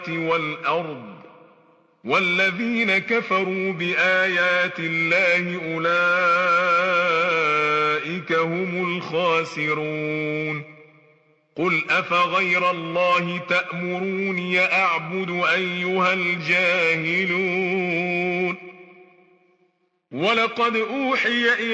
والأرض والذين كفروا بآيات الله أولئك هم الخاسرون قل أفغير الله تأمروني أعبد أيها الجاهلون ولقد أوحي